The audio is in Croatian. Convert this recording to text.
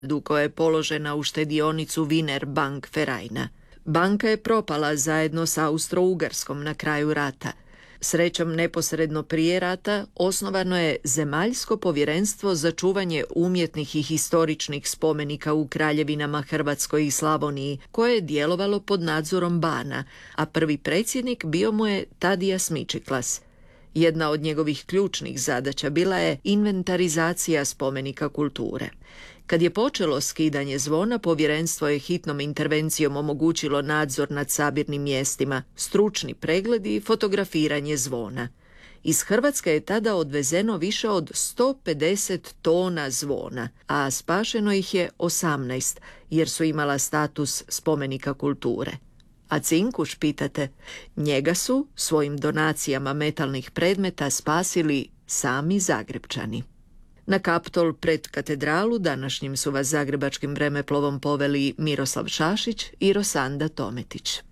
koja je položena u štedionicu Wiener Bank Vereina. Banka je propala zajedno s Austro-Ugarskom na kraju rata. Srećom, neposredno prije rata osnovano je Zemaljsko povjerenstvo za čuvanje umjetnih i historičnih spomenika u kraljevinama Hrvatskoj i Slavoniji, koje je djelovalo pod nadzorom bana, a prvi predsjednik bio mu je Tadijas Mičiklas. Jedna od njegovih ključnih zadaća bila je inventarizacija spomenika kulture. Kad je počelo skidanje zvona, povjerenstvo je hitnom intervencijom omogućilo nadzor nad sabirnim mjestima, stručni pregledi i fotografiranje zvona. Iz Hrvatske je tada odvezeno više od 150 tona zvona, a spašeno ih je 18, jer su imala status spomenika kulture. A Cinkuš, pitate? Njega su svojim donacijama metalnih predmeta spasili sami Zagrepčani. Na Kaptol pred katedralu današnjim su vas zagrebačkim vremeplovom poveli Miroslav Šašić i Rosanda Tometić.